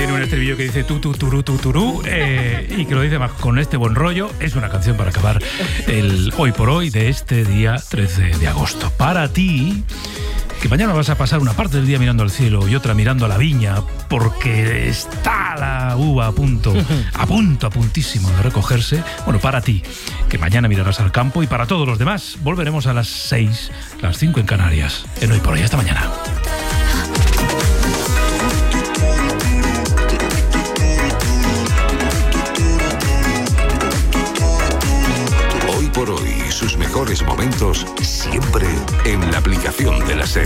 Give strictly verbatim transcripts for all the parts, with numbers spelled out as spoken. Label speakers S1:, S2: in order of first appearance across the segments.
S1: tiene un estribillo que dice tu, tu, turú, tu, turú, eh, y que lo dice más con este buen rollo. Es una canción para acabar el hoy por hoy de este día trece de agosto. Para ti, que mañana vas a pasar una parte del día mirando al cielo y otra mirando a la viña, porque está la uva a punto, a punto, a puntísimo de recogerse. Bueno, para ti, que mañana mirarás al campo, y para todos los demás, volveremos a las seis, las cinco en Canarias, en Hoy por Hoy. Hasta mañana.
S2: Hoy por Hoy, sus mejores momentos siempre en la aplicación de la SER.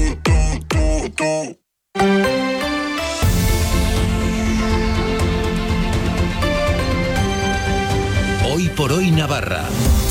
S3: Hoy por Hoy Navarra.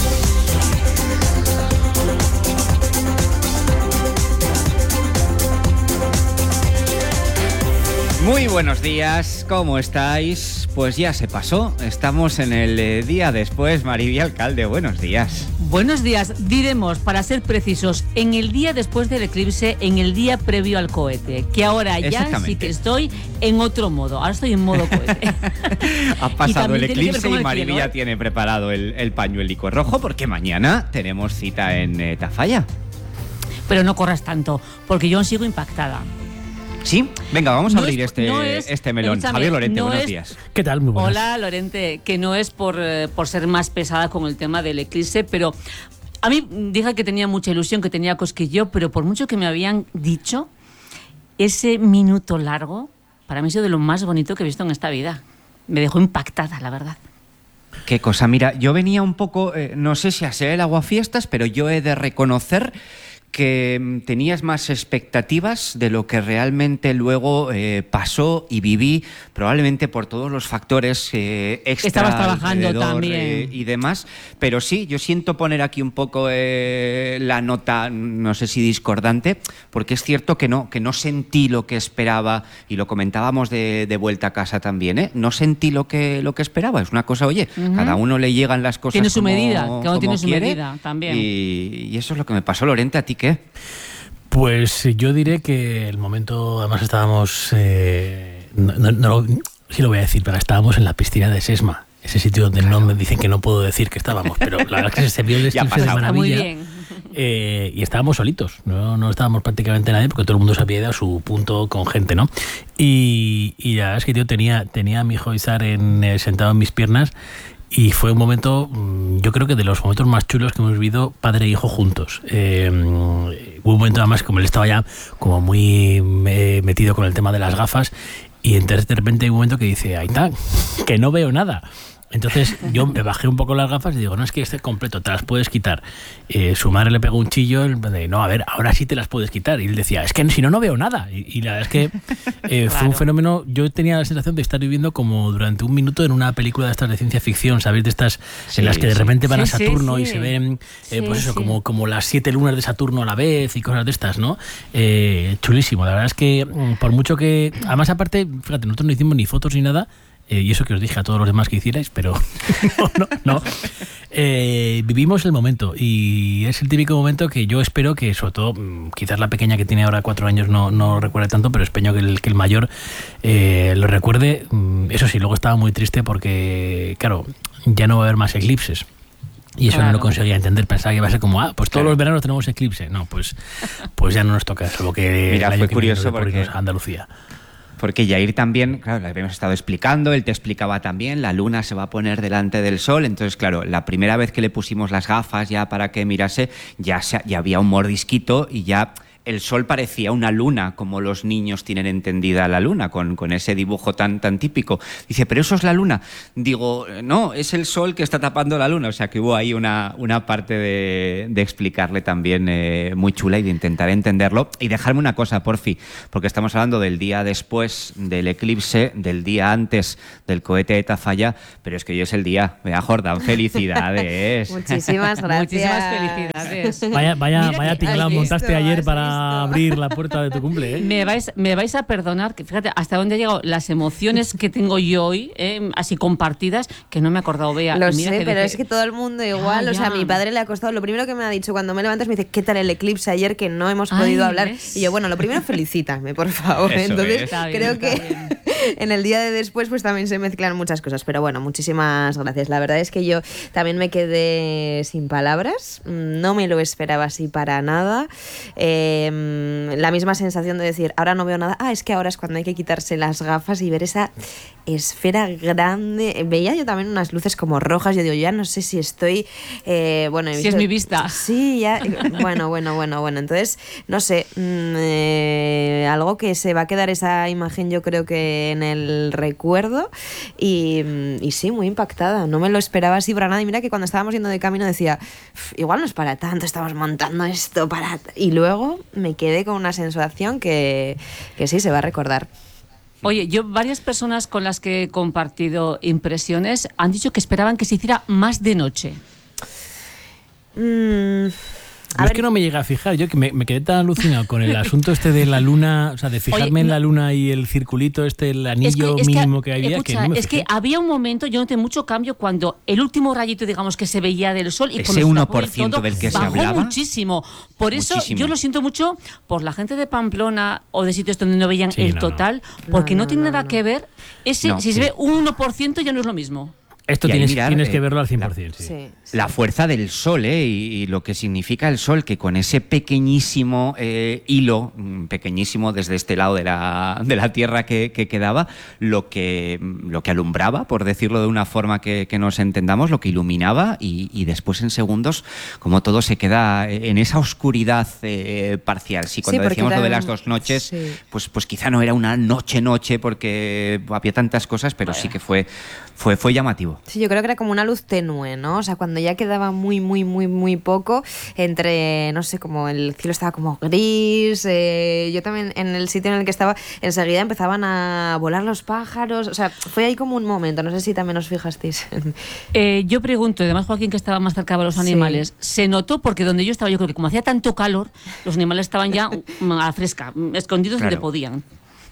S4: Muy buenos días, ¿cómo estáis? Pues ya se pasó, estamos en el eh, día después. Mariby Alcalde, buenos días.
S5: Buenos días, diremos, para ser precisos, en el día después del eclipse, en el día previo al cohete, que ahora ya sí que estoy en otro modo, ahora estoy en modo cohete.
S4: Ha pasado el eclipse y Mariby
S5: cielo,
S4: ya
S5: ¿eh?
S4: tiene preparado el, el pañuelico rojo, porque mañana tenemos cita en eh, Tafalla.
S5: Pero no corras tanto, porque yo aún sigo impactada.
S4: ¿Sí? Venga, vamos a
S5: no
S4: abrir
S5: es,
S4: este,
S5: no es,
S4: este melón. Javier Lorente, no buenos es, días.
S1: ¿Qué tal? Muy buenas.
S5: Hola, Lorente, que no es por, eh, por ser más pesada con el tema del eclipse, pero a mí dije que tenía mucha ilusión, que tenía cosquilleo, pero por mucho que me habían dicho, ese minuto largo, para mí ha sido de lo más bonito que he visto en esta vida. Me dejó impactada, la verdad.
S4: Qué cosa, mira, yo venía un poco, eh, no sé si a ser el aguafiestas, pero yo he de reconocer que tenías más expectativas de lo que realmente luego eh, pasó y viví, probablemente por todos los factores eh, extra
S5: Estabas trabajando también
S4: eh, y demás, pero sí, yo siento poner aquí un poco eh, la nota, no sé si discordante, porque es cierto que no, que no sentí lo que esperaba, y lo comentábamos de, de vuelta a casa también, ¿eh? No sentí lo que, lo que esperaba. Es una cosa, oye, uh-huh. cada uno le llegan las cosas
S5: tiene su
S4: como,
S5: medida, cada uno tiene su
S4: quiere,
S5: medida también.
S4: Y, y eso es lo que me pasó. Lorente, ¿a ti qué?
S1: Pues yo diré que el momento, además estábamos, eh, no, no, no, sí lo voy a decir, pero estábamos en la piscina de Sesma, ese sitio donde claro. no me dicen que no puedo decir que estábamos, pero la verdad es que se vio el eclipse de maravilla.
S5: Muy bien.
S1: Eh, y estábamos solitos, no, no estábamos prácticamente nadie, porque todo el mundo se había ido a su punto con gente, ¿no? Y, y la verdad es que yo tenía, tenía a mi hijo Izar en, eh, sentado en mis piernas. Y fue un momento, yo creo que de los momentos más chulos que hemos vivido padre e hijo juntos. Eh, hubo un momento además como él estaba ya como muy eh, metido con el tema de las gafas, y entonces de repente hay un momento que dice, ahí está, que no veo nada. Entonces yo me bajé un poco las gafas y digo, no, es que esté completo, te las puedes quitar. Eh, su madre le pegó un chillo, de, no, a ver, ahora sí te las puedes quitar. Y él decía, es que si no, no veo nada. Y, y la verdad es que eh, claro. fue un fenómeno, yo tenía la sensación de estar viviendo como durante un minuto en una película de estas de ciencia ficción, ¿sabéis? De estas sí, en las que de repente van sí, a Saturno sí, sí. y se ven, eh, sí, pues eso, sí. como, como las siete lunas de Saturno a la vez y cosas de estas, ¿no? Eh, chulísimo, la verdad es que por mucho que, además aparte, fíjate, nosotros no hicimos ni fotos ni nada. Eh, y eso que os dije a todos los demás que hicierais, pero no, no, no. Eh, vivimos el momento, y es el típico momento que yo espero que, sobre todo, quizás la pequeña que tiene ahora cuatro años no, no recuerde tanto, pero espero que el, que el mayor eh, lo recuerde. Eso sí, luego estaba muy triste porque, claro, ya no va a haber más eclipses. Y eso claro. no lo conseguía entender, pensaba que iba a ser como, ah, pues todos claro. los veranos tenemos eclipse. No, pues, pues ya no nos toca, salvo que
S4: Mira,
S1: el año
S4: fue
S1: que
S4: curioso
S1: viene
S4: porque
S1: a Andalucía.
S4: Porque Yair también, claro, le habíamos estado explicando, él te explicaba también, la luna se va a poner delante del sol, entonces claro, la primera vez que le pusimos las gafas ya para que mirase, ya, se, ya había un mordisquito y ya el sol parecía una luna, como los niños tienen entendida la luna, con, con ese dibujo tan, tan típico. Dice, ¿pero eso es la luna? Digo, no, es el sol que está tapando la luna. O sea que hubo ahí una, una parte de, de explicarle también eh, muy chula y de intentar entenderlo. Y dejarme una cosa, porfi, porque estamos hablando del día después del eclipse, del día antes del cohete de Tafalla, pero es que hoy es el día. Vea, Jordán, felicidades.
S6: Muchísimas gracias.
S5: Muchísimas felicidades.
S1: Vaya, vaya, vaya tinglado montaste ayer para a abrir la puerta de tu cumple, ¿eh?
S5: Me vais, me vais a perdonar, que fíjate hasta dónde he llegado, las emociones que tengo yo hoy, eh, así compartidas, que no me he acordado, Bea.
S6: Lo
S5: Y mira
S6: sé,
S5: que
S6: pero
S5: dije,
S6: es que todo el mundo igual,
S5: Ah,
S6: o sea, a
S5: ya.
S6: mi padre le ha costado, lo primero que me ha dicho cuando me levantas me dice, ¿qué tal el eclipse ayer que no hemos
S5: Ay,
S6: podido hablar?
S5: ¿ves?
S6: Y yo, bueno, lo primero felicítame, por favor.
S4: Eso
S6: Entonces,
S4: es.
S5: Está bien,
S6: creo
S5: está
S6: que
S5: bien.
S6: en el día de después pues también se mezclan muchas cosas, pero bueno, muchísimas gracias. La verdad es que yo también me quedé sin palabras, no me lo esperaba así para nada. Eh, la misma sensación de decir, ahora no veo nada, ah, es que ahora es cuando hay que quitarse las gafas y ver esa esfera grande. Veía yo también unas luces como rojas, yo digo, ya no sé si estoy... Eh, bueno, he
S5: Si
S6: visto-
S5: es mi vista.
S6: Sí, ya, bueno, bueno, bueno, bueno, entonces, no sé, mm, eh, algo que se va a quedar esa imagen yo creo que en el recuerdo y, y sí, muy impactada, no me lo esperaba así para nada y mira que cuando estábamos yendo de camino decía, igual no es para tanto, estamos montando esto para... Y luego me quedé con una sensación que, que sí, se va a recordar.
S5: Oye, yo varias personas con las que he compartido impresiones han dicho que esperaban que se hiciera más de noche.
S6: Mm,
S1: Yo
S6: a
S1: es
S6: ver,
S1: que no me llega a fijar, yo que me, me quedé tan alucinado con el asunto este de la luna, o sea, de fijarme
S5: Oye,
S1: en
S5: no-
S1: la luna y el circulito este, el anillo
S5: Es que- es
S1: mínimo que, había,
S5: escucha,
S1: que no me
S5: es que
S1: fijé.
S5: había un momento, yo noté mucho cambio cuando el último rayito, digamos, que se veía del sol y
S4: Ese
S5: cuando se
S4: uno
S5: tapó
S4: por
S5: el
S4: ciento
S5: todo,
S4: del que se
S5: bajó
S4: hablaba.
S5: muchísimo. Por eso
S4: Muchísimo.
S5: yo lo siento mucho por la gente de Pamplona o de sitios donde no veían
S1: Sí,
S5: el
S1: no, no.
S5: total, porque no,
S6: No,
S5: tiene
S6: no,
S5: nada
S6: no.
S5: que ver. Ese,
S4: No,
S5: si
S4: sí.
S5: se ve un uno por ciento ya no es lo mismo.
S1: Esto
S4: Y ahí
S1: tienes,
S4: mirar,
S1: tienes que
S4: eh,
S1: verlo al cien
S4: la-
S1: por ciento, sí.
S6: sí, sí.
S4: La fuerza del sol, ¿eh? Y, y lo que significa el sol, que con ese pequeñísimo eh, hilo, mm, pequeñísimo desde este lado de la, de la tierra que, que quedaba, lo que, lo que alumbraba, por decirlo de una forma que, que nos entendamos, lo que iluminaba y, y después en segundos, como todo se queda en esa oscuridad eh, parcial. Si cuando
S6: Sí, porque
S4: decíamos lo de
S6: era-
S4: las dos noches,
S6: sí.
S4: pues, pues quizá no era una noche-noche porque había tantas cosas, pero sí que fue, fue, fue llamativo.
S6: Sí, yo creo que era como una luz tenue, ¿no? O sea, cuando ya quedaba muy, muy, muy, muy poco, entre, no sé, como el cielo estaba como gris, eh, yo también en el sitio en el que estaba, enseguida empezaban a volar los pájaros, o sea, fue ahí como un momento, no sé si también os fijasteis.
S5: Eh, yo pregunto, y además Joaquín, que estaba más cerca de los
S6: Sí.
S5: animales, ¿se notó? Porque donde yo estaba, yo creo que como hacía tanto calor, los animales estaban ya mm, a la fresca, mm, escondidos
S4: Claro.
S5: donde podían.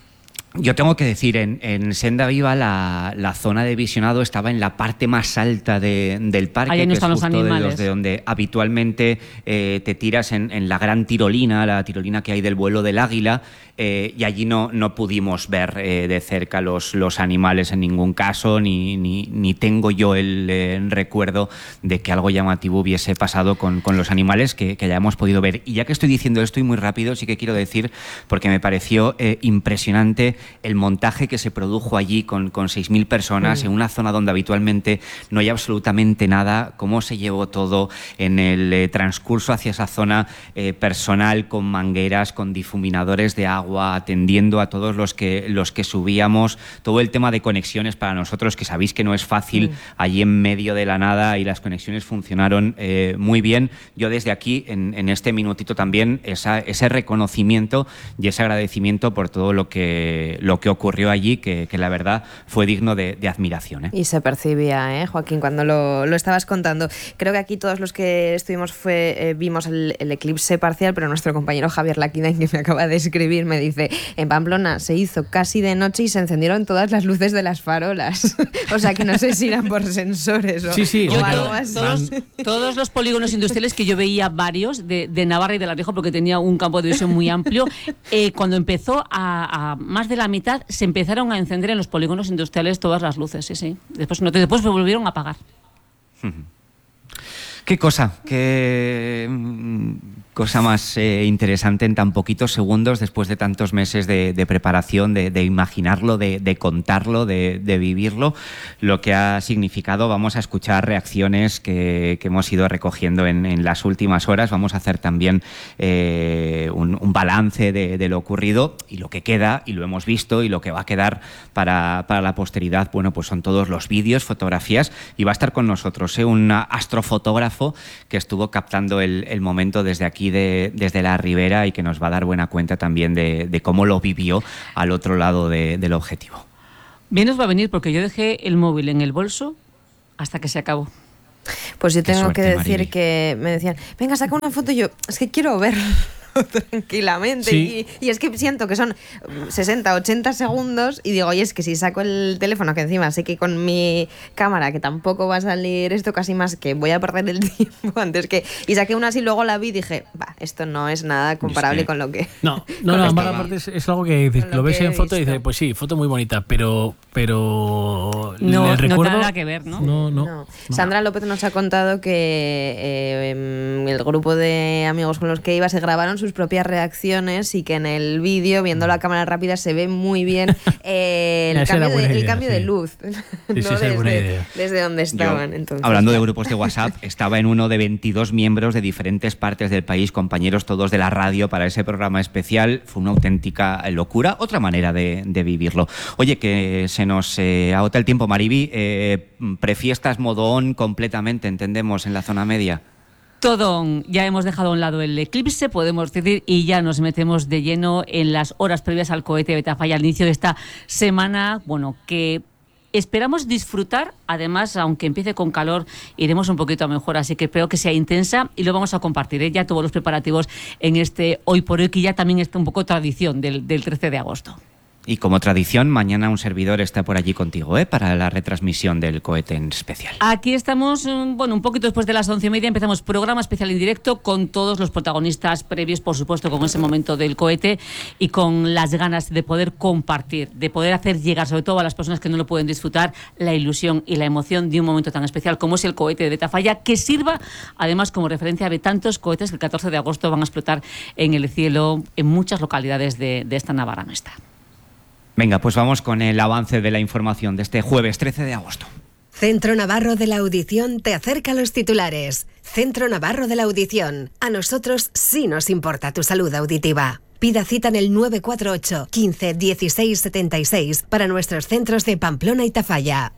S4: Yo tengo que decir, en, en Senda Viva la, la zona de visionado estaba en la parte más alta de- del parque,
S5: Ahí no
S4: que es
S5: están los
S4: justo de,
S5: animales.
S4: los de donde habitualmente eh, te tiras en, en la gran tirolina, la tirolina que hay del vuelo del águila, eh, y allí no, no pudimos ver eh, de cerca los, los animales en ningún caso, ni, ni, ni tengo yo el eh, recuerdo de que algo llamativo hubiese pasado con, con los animales que, que hayamos podido ver. Y ya que estoy diciendo esto y muy rápido, sí que quiero decir, porque me pareció eh, impresionante el montaje que se produjo allí con, con seis mil personas, mm. en una zona donde habitualmente no hay absolutamente nada, cómo se llevó todo en el eh, transcurso hacia esa zona, eh, personal con mangueras, con difuminadores de agua, atendiendo a todos los que, los que subíamos, todo el tema de conexiones para nosotros, que sabéis que no es fácil, mm. allí en medio de la nada, y las conexiones funcionaron eh, muy bien. Yo desde aquí, en, en este minutito también, esa, ese reconocimiento y ese agradecimiento por todo lo que lo que ocurrió allí, que, que la verdad fue digno de, de admiración, ¿eh?
S6: Y se percibía, ¿eh, Joaquín, cuando lo, lo estabas contando. Creo que aquí todos los que estuvimos fue eh, vimos el, el eclipse parcial, pero nuestro compañero Javier Laquina, que me acaba de escribir, me dice, en Pamplona se hizo casi de noche y se encendieron todas las luces de las farolas. O sea, que no sé si eran por sensores o,
S1: sí, sí,
S6: o
S1: yo
S6: algo
S1: creo,
S6: así.
S5: Todos, todos los polígonos industriales que yo veía varios de, de Navarra y de La Rioja, porque tenía un campo de visión muy amplio, eh, cuando empezó a, a más de la mitad se empezaron a encender en los polígonos industriales todas las luces, sí, sí. Después, no, después volvieron a apagar.
S4: Qué cosa, qué mm, cosa más eh, interesante en tan poquitos segundos, después de tantos meses de, de preparación, de, de imaginarlo, de, de contarlo, de, de vivirlo, lo que ha significado. Vamos a escuchar reacciones que, que hemos ido recogiendo en, en las últimas horas. Vamos a hacer también eh, un, un balance de, de lo ocurrido, y lo que queda, y lo hemos visto, y lo que va a quedar para, para la posteridad, bueno, pues son todos los vídeos, fotografías, y va a estar con nosotros ¿eh? un astrofotógrafo que estuvo captando el, el momento desde aquí, de, desde la ribera, y que nos va a dar buena cuenta también de, de cómo lo vivió al otro lado de, del objetivo.
S5: Bien os va a venir, porque yo dejé el móvil en el bolso hasta que se acabó.
S6: Pues yo
S4: Qué
S6: tengo
S4: suerte,
S6: que decir
S4: Maribel.
S6: que me decían, venga, saca una foto, y yo, es que quiero ver. tranquilamente.
S1: Sí.
S6: Y, y es que siento que son sesenta, ochenta segundos y digo, oye, es que si saco el teléfono, que encima sé que con mi cámara, que tampoco va a salir esto casi más, que voy a perder el tiempo antes que... Y saqué una así, luego la vi y dije, va, esto no es nada comparable
S4: es que...
S6: con lo que...
S1: No, no, no, además aparte es, es algo que dices,
S6: Con lo
S1: lo ves
S6: que he
S1: en foto y
S6: visto.
S1: dices, pues sí, foto muy bonita, pero pero
S5: No,
S1: el
S5: no
S1: recuerdo
S5: tiene nada que ver, ¿no?
S1: No, no,
S6: No.
S1: no.
S6: Sandra López nos ha contado que eh, el grupo de amigos con los que iba se grabaron sus propias reacciones y que en el vídeo, viendo la cámara rápida, se ve muy bien eh, el,
S1: Esa era
S6: cambio de,
S1: buena
S6: el
S1: idea,
S6: cambio de
S1: sí.
S6: luz.
S1: Sí,
S6: ¿no?
S1: sí, esa es
S6: desde,
S1: buena idea.
S6: desde donde estaban.
S4: Yo,
S6: entonces,
S4: hablando de
S6: ya.
S4: grupos de WhatsApp, estaba en uno de veintidós miembros de diferentes partes del país, compañeros todos de la radio para ese programa especial. Fue una auténtica locura, otra manera de, de vivirlo. Oye, que se nos eh, agota el tiempo, Mariby. Eh, prefiestas modo on completamente, entendemos, en la zona media.
S5: Todo, ya hemos dejado a un lado el eclipse, podemos decir, y ya nos metemos de lleno en las horas previas al cohete Betafalla, al inicio de esta semana, bueno, que esperamos disfrutar. Además, aunque empiece con calor, iremos un poquito a mejor, así que espero que sea intensa y lo vamos a compartir, ¿eh? Ya todos los preparativos en este Hoy por Hoy, que ya también está un poco tradición del, del trece de agosto.
S4: Y como tradición, mañana un servidor está por allí contigo, ¿eh? Para la retransmisión del cohete en especial.
S5: Aquí estamos, bueno, un poquito después de las once y media, empezamos programa especial en directo con todos los protagonistas previos, por supuesto, con ese momento del cohete y con las ganas de poder compartir, de poder hacer llegar, sobre todo a las personas que no lo pueden disfrutar, la ilusión y la emoción de un momento tan especial como es el cohete de Betafalla, que sirva además como referencia de tantos cohetes que el catorce de agosto van a explotar en el cielo en muchas localidades de, de esta Navarra nuestra.
S4: Venga, pues vamos con el avance de la información de este jueves trece de agosto.
S7: Centro Navarro de la Audición te acerca a los titulares. Centro Navarro de la Audición. A nosotros sí nos importa tu salud auditiva. Pida cita en el nueve cuatro ocho, quince, dieciséis, setenta y seis para nuestros centros de Pamplona y Tafalla.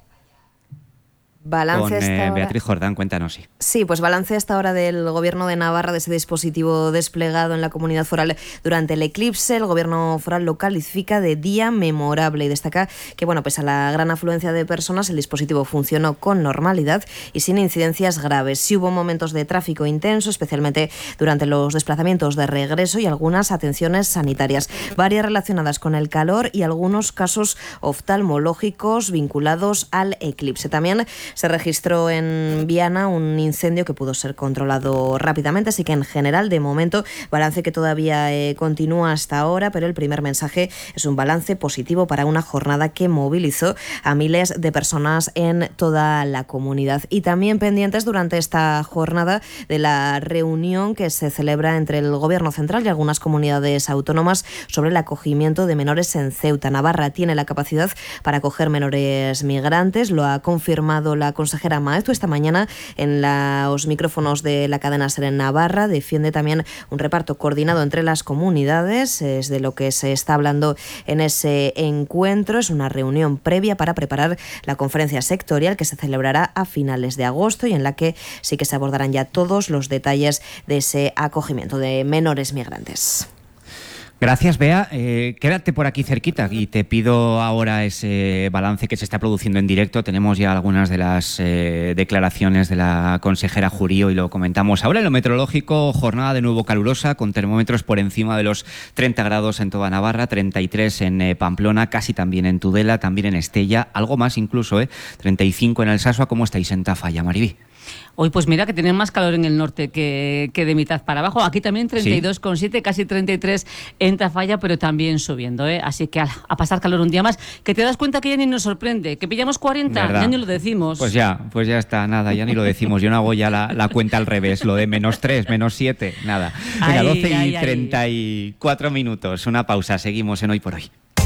S6: Balance
S4: Con
S6: hasta
S4: eh,
S6: ahora.
S4: Beatriz Jordán, cuéntanos, sí.
S6: Sí, pues balance hasta ahora del Gobierno de Navarra de ese dispositivo desplegado en la comunidad foral durante el eclipse. El Gobierno foral lo califica de día memorable y destaca que, bueno, pese a la gran afluencia de personas, el dispositivo funcionó con normalidad y sin incidencias graves. Sí hubo momentos de tráfico intenso, especialmente durante los desplazamientos de regreso y algunas atenciones sanitarias, varias relacionadas con el calor y algunos casos oftalmológicos vinculados al eclipse. También se registró en Viana un incendio que pudo ser controlado rápidamente, así que en general, de momento, balance que todavía eh, continúa hasta ahora, pero el primer mensaje es un balance positivo para una jornada que movilizó a miles de personas en toda la comunidad. Y también pendientes durante esta jornada de la reunión que se celebra entre el Gobierno central y algunas comunidades autónomas sobre el acogimiento de menores en Ceuta. Navarra tiene la capacidad para acoger menores migrantes, lo ha confirmado la consejera Maeztu esta mañana en los micrófonos de la cadena SER en Navarra. Defiende también un reparto coordinado entre las comunidades, es de lo que se está hablando en ese encuentro. Es una reunión previa para preparar la conferencia sectorial que se celebrará a finales de agosto y en la que sí que se abordarán ya todos los detalles de ese acogimiento de menores migrantes.
S4: Gracias, Bea. Eh, quédate por aquí cerquita y te pido ahora ese balance que se está produciendo en directo. Tenemos ya algunas de las eh, declaraciones de la consejera Jurío y lo comentamos ahora. En lo meteorológico, jornada de nuevo calurosa con termómetros por encima de los treinta grados en toda Navarra, treinta y tres en eh, Pamplona, casi también en Tudela, también en Estella, algo más incluso, ¿eh? treinta y cinco en Alsasua. ¿Cómo estáis en Tafalla, Mariby?
S5: Hoy pues mira que tienen más calor en el norte que, que de mitad para abajo. Aquí también treinta y dos coma siete, ¿Sí? Casi treinta y tres en Tafalla, pero también subiendo, ¿eh? Así que a, a pasar calor un día más, que te das cuenta que ya ni nos sorprende, que pillamos cuarenta,
S4: ¿verdad?
S5: Ya ni lo decimos.
S4: Pues ya, pues ya está, nada, ya ni lo decimos. Yo no hago ya la, la cuenta al revés, lo de menos tres, menos siete, nada. Venga,
S5: Ay,
S4: doce
S5: ay,
S4: y
S5: ay.
S4: treinta y cuatro minutos, una pausa, seguimos en Hoy por Hoy.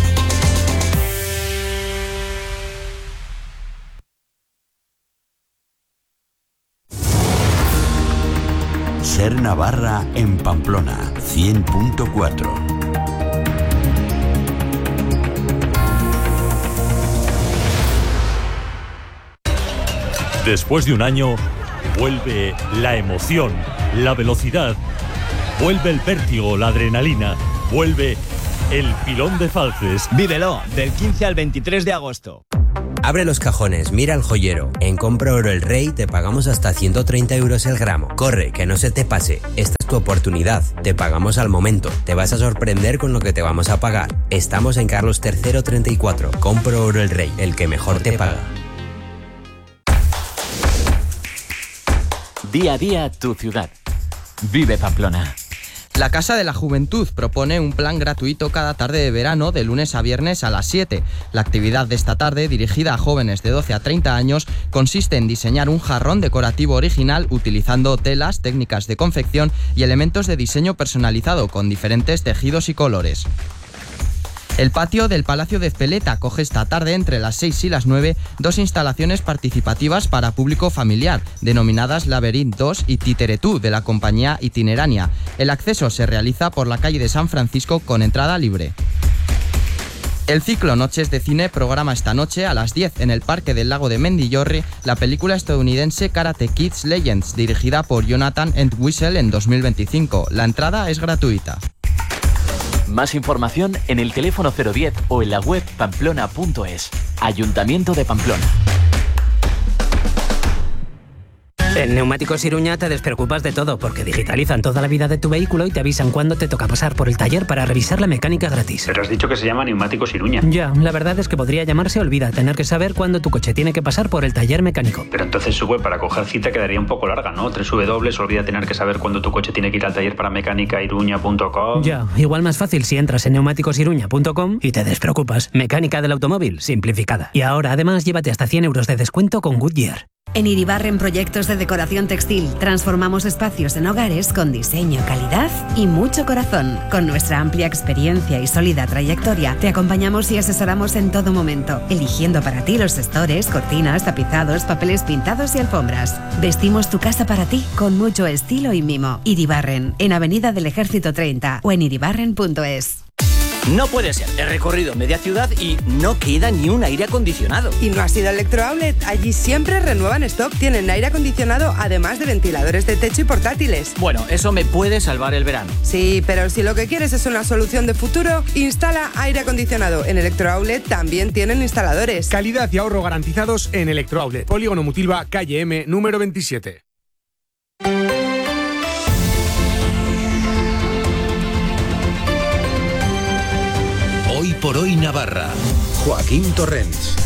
S8: SER Navarra en Pamplona, cien punto cuatro.
S9: Después de un año, vuelve la emoción, la velocidad, vuelve el vértigo, la adrenalina, vuelve el Pilón de Falces.
S10: Vívelo del quince al veintitrés de agosto. Abre los cajones, mira el joyero. En Compra Oro El Rey te pagamos hasta ciento treinta euros el gramo. Corre, que no se te pase. Esta es tu oportunidad. Te pagamos al momento. Te vas a sorprender con lo que te vamos a pagar. Estamos en Carlos tercero treinta y cuatro. Compra Oro El Rey, el que mejor te paga.
S11: Día a día tu ciudad. Vive Pamplona.
S12: La Casa de la Juventud propone un plan gratuito cada tarde de verano de lunes a viernes a las siete. La actividad de esta tarde, dirigida a jóvenes de doce a treinta años, consiste en diseñar un jarrón decorativo original utilizando telas, técnicas de confección y elementos de diseño personalizado con diferentes tejidos y colores. El patio del Palacio de Ezpeleta acoge esta tarde entre las seis y las nueve dos instalaciones participativas para público familiar, denominadas Laberint dos y Titeretú, de la compañía Itinerania. El acceso se realiza por la calle de San Francisco con entrada libre. El ciclo Noches de Cine programa esta noche a las diez en el Parque del Lago de Mendillorri la película estadounidense Karate Kids Legends, dirigida por Jonathan Entwistle en dos mil veinticinco. La entrada es gratuita.
S11: Más información en el teléfono cero diez o en la web pamplona punto es. Ayuntamiento de Pamplona.
S13: En Neumáticos Iruña te despreocupas de todo porque digitalizan toda la vida de tu vehículo y te avisan cuándo te toca pasar por el taller para revisar la mecánica gratis.
S14: Pero has dicho que se llama Neumáticos Iruña.
S13: Ya, la verdad es que podría llamarse Olvida, tener que saber cuándo tu coche tiene que pasar por el taller mecánico.
S14: Pero entonces su web para coger cita quedaría un poco larga, ¿no? tres w olvida tener que saber cuándo tu coche tiene que ir al taller para mecánica iruña punto com.
S13: Ya, igual más fácil si entras en neumáticos iruña punto com y te despreocupas. Mecánica del automóvil simplificada. Y ahora además llévate hasta cien euros de descuento con Goodyear.
S7: En Iribarren Proyectos de Decoración Textil transformamos espacios en hogares con diseño, calidad y mucho corazón. Con nuestra amplia experiencia y sólida trayectoria, te acompañamos y asesoramos en todo momento, eligiendo para ti los estores, cortinas, tapizados, papeles pintados y alfombras. Vestimos tu casa para ti con mucho estilo y mimo. Iribarren, en Avenida del Ejército treinta o en iribarren punto es.
S15: No puede ser. He recorrido media ciudad y no queda ni un aire acondicionado.
S16: ¿Y no has ido al Electrooutlet? Allí siempre renuevan stock. Tienen aire acondicionado, además de ventiladores de techo y portátiles.
S15: Bueno, eso me puede salvar el verano.
S16: Sí, pero si lo que quieres es una solución de futuro, instala aire acondicionado. En Electrooutlet también tienen instaladores.
S17: Calidad y ahorro garantizados en Electrooutlet. Polígono Mutilva, calle M, número veintisiete.
S3: Hoy por hoy Navarra.
S2: Joaquín Torrents.